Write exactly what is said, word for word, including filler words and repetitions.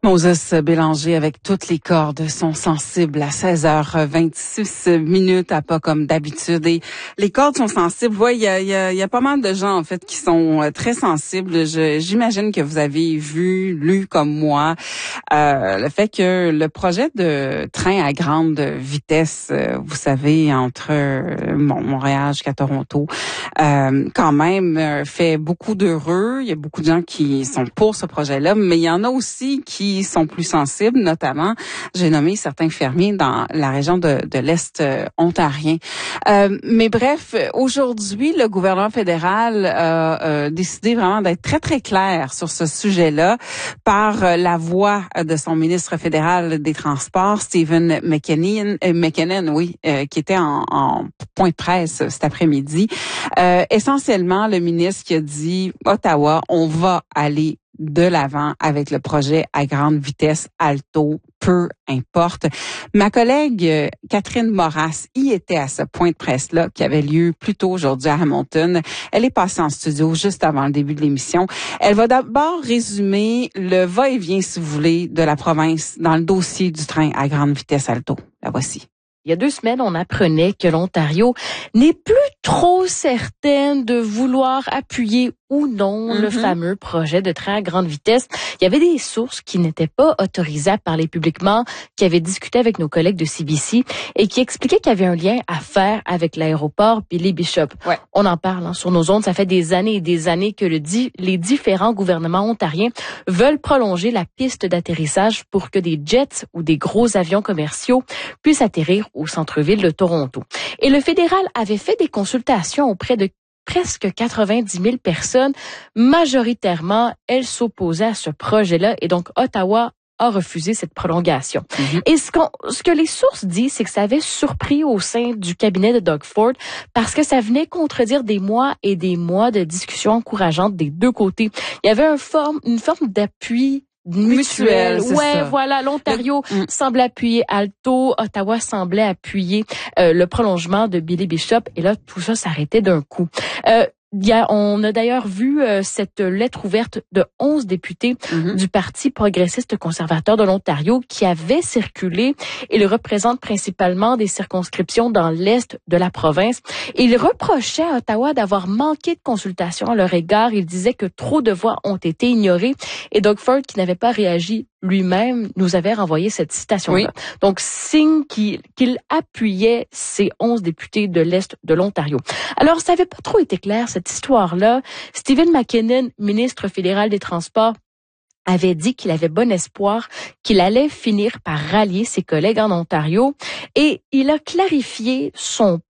Moses Bélanger avec toutes les cordes sont sensibles à seize heures vingt-six minutes, à pas comme d'habitude. Et les cordes sont sensibles. Ouais, il y a, il y a, il y a pas mal de gens en fait qui sont très sensibles. Je, j'imagine que vous avez vu, lu comme moi, euh, le fait que le projet de train à grande vitesse, euh, vous savez, entre euh, bon, Montréal jusqu'à Toronto, euh, quand même euh, fait beaucoup d'heureux. Il y a beaucoup de gens qui sont pour ce projet-là, mais il y en a aussi qui sont plus sensibles, notamment, j'ai nommé certains fermiers dans la région de, de l'Est euh, ontarien. Euh, mais bref, aujourd'hui, le gouvernement fédéral a euh, décidé vraiment d'être très, très clair sur ce sujet-là par euh, la voix de son ministre fédéral des Transports, Stephen McKinnon, euh, McKinnon oui, euh, qui était en, en point de presse cet après-midi. Euh, essentiellement, le ministre qui a dit, Ottawa, on va aller de l'avant avec le projet à grande vitesse Alto, peu importe. Ma collègue euh, Catherine Moras y était à ce point de presse-là qui avait lieu plus tôt aujourd'hui à Hamilton. Elle est passée en studio juste avant le début de l'émission. Elle va d'abord résumer le va-et-vient, si vous voulez, de la province dans le dossier du train à grande vitesse Alto. La voici. Il y a deux semaines, on apprenait que l'Ontario n'est plus trop certaine de vouloir appuyer ou non mm-hmm. le fameux projet de train à grande vitesse. Il y avait des sources qui n'étaient pas autorisées à parler publiquement, qui avaient discuté avec nos collègues de C B C et qui expliquaient qu'il y avait un lien à faire avec l'aéroport Billy Bishop. Ouais. On en parle hein, sur nos ondes. Ça fait des années et des années que le di- les différents gouvernements ontariens veulent prolonger la piste d'atterrissage pour que des jets ou des gros avions commerciaux puissent atterrir au centre-ville de Toronto. Et le fédéral avait fait des consultations auprès de presque quatre-vingt-dix mille personnes. Majoritairement, elles s'opposaient à ce projet-là et donc Ottawa a refusé cette prolongation. Mm-hmm. Et ce, qu'on, ce que les sources disent, c'est que ça avait surpris au sein du cabinet de Doug Ford parce que ça venait contredire des mois et des mois de discussions encourageantes des deux côtés. Il y avait un forme, une forme d'appui mutuel. Mutuel, ouais, ça. voilà. L'Ontario le... mm. semblait appuyer Alto, Ottawa semblait appuyer euh, le prolongement de Billy Bishop, et là tout ça s'arrêtait d'un coup. Euh, Il y a, on a d'ailleurs vu euh, cette lettre ouverte de onze députés mm-hmm. du Parti progressiste conservateur de l'Ontario qui avait circulé. Il représente principalement des circonscriptions dans l'est de la province. Il reprochait à Ottawa d'avoir manqué de consultation à leur égard. Il disait que trop de voix ont été ignorées. Et Doug Ford, qui n'avait pas réagi lui-même, nous avait renvoyé cette citation-là. Oui. Donc, signe qu'il, qu'il appuyait ces onze députés de l'Est de l'Ontario. Alors, ça n'avait pas trop été clair, cette histoire-là. Stephen McKinnon, ministre fédéral des Transports, avait dit qu'il avait bon espoir qu'il allait finir par rallier ses collègues en Ontario et il a clarifié son